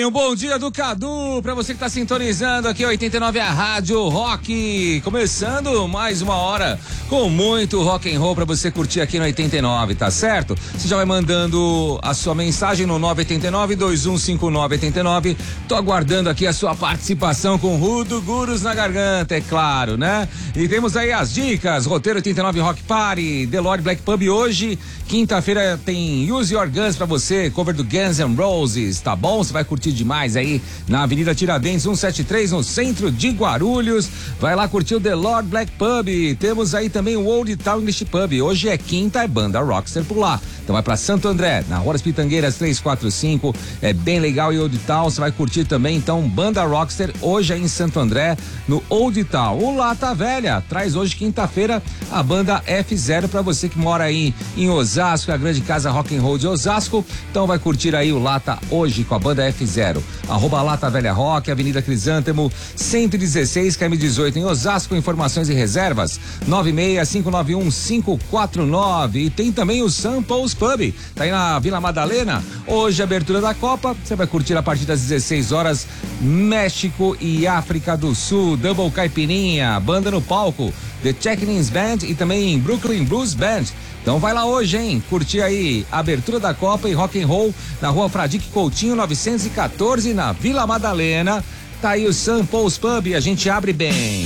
um bom dia do Cadu pra você que tá sintonizando aqui 89 a Rádio Rock, começando mais uma hora com muito rock and roll pra você curtir aqui no 89, tá certo? Você já vai mandando a sua mensagem no 989-215989. Tô aguardando aqui a sua participação com Rudo Gurus na garganta, é claro, né? E temos aí as dicas, roteiro 89 Rock Party, The Lord Black Pub hoje, quinta-feira tem Use Your Guns pra você, cover do Guns N' Roses, tá bom? Você vai curtir demais aí na Avenida Tiradentes 173, no centro de Guarulhos. Vai lá curtir o The Lord Black Pub. Temos aí também o Old Town English Pub. Hoje é quinta, é banda Rockster por lá. Então vai pra Santo André, na Rua das Pitangueiras 345. É bem legal e Old Town. Você vai curtir também, então, banda Rockster hoje aí em Santo André, no Old Town. O Lata Velha traz hoje, quinta-feira, a banda F0 pra você que mora aí em Osasco, a grande casa rock and roll de Osasco. Então vai curtir aí o Lata hoje com a banda F0. @Lata Velha Rock, Avenida Crisântemo 116, KM18 em Osasco. Informações e reservas 96591-549. E tem também o Samples Pub, tá aí na Vila Madalena. Hoje abertura da Copa, você vai curtir a partir das 16 horas México e África do Sul, Double Caipirinha, banda no palco, The Check-ins Band e também Brooklyn Blues Band. Então vai lá hoje, hein? Curtir aí a abertura da Copa e rock and roll na Rua Fradique Coutinho 914, na Vila Madalena. Tá aí o Samples Pub, a gente abre bem.